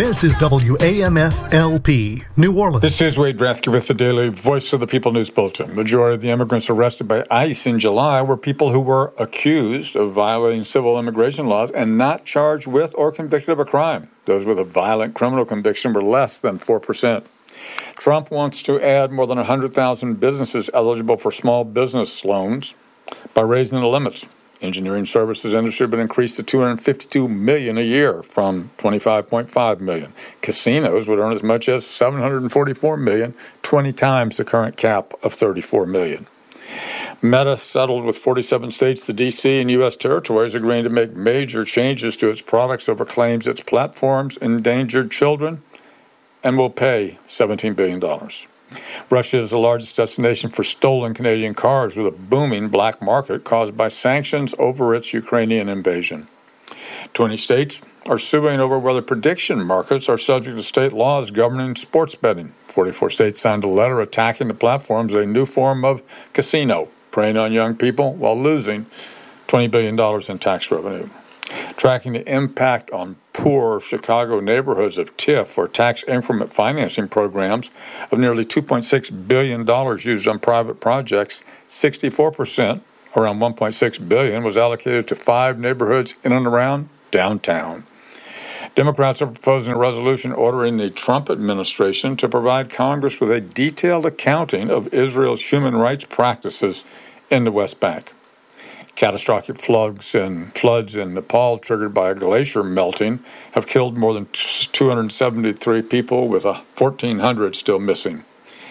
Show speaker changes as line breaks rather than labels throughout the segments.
This is WAMF-LP, New Orleans.
This is Wade Rathke with the Daily Voice of the People News Bulletin. Majority of the immigrants arrested by ICE in July were people who were accused of violating civil immigration laws and not charged with or convicted of a crime. Those with a violent criminal conviction were less than 4%. Trump wants to add more than 100,000 businesses eligible for small business loans by raising the limits. Engineering services industry would increase to $252 million a year from $25.5 million. Casinos would earn as much as $744 million, 20 times the current cap of $34 million. Meta settled with 47 states, the D.C. and U.S. territories, agreeing to make major changes to its products over claims its platforms endangered children and will pay $17 billion. Russia is the largest destination for stolen Canadian cars, with a booming black market caused by sanctions over its Ukrainian invasion. 20 states are suing over whether prediction markets are subject to state laws governing sports betting. 44 states signed a letter attacking the platforms, a new form of casino, preying on young people while losing $20 billion in tax revenue. Tracking the impact on poor Chicago neighborhoods of TIF, or tax increment financing programs, of nearly $2.6 billion used on private projects, 64%, around $1.6 billion, was allocated to 5 neighborhoods in and around downtown. Democrats are proposing a resolution ordering the Trump administration to provide Congress with a detailed accounting of Israel's human rights practices in the West Bank. Catastrophic floods in Nepal triggered by a glacier melting have killed more than 273 people, with 1,400 still missing.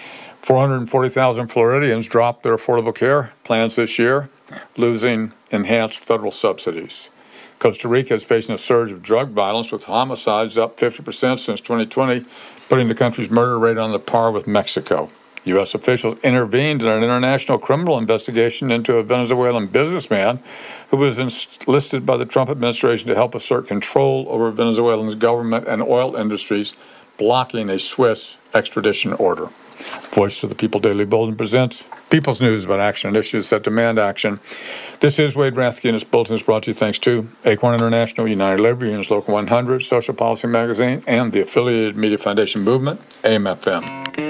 440,000 Floridians dropped their affordable care plans this year, losing enhanced federal subsidies. Costa Rica is facing a surge of drug violence, with homicides up 50% since 2020, putting the country's murder rate on the par with Mexico. U.S. officials intervened in an international criminal investigation into a Venezuelan businessman who was enlisted by the Trump administration to help assert control over Venezuela's government and oil industries, blocking a Swiss extradition order. Voice of the People Daily Bulletin presents People's News about action and issues that demand action. This is Wade Rathke, and this bulletin is brought to you thanks to Acorn International, United Labor Unions Local 100, Social Policy Magazine, and the affiliated Media Foundation Movement, AM/FM.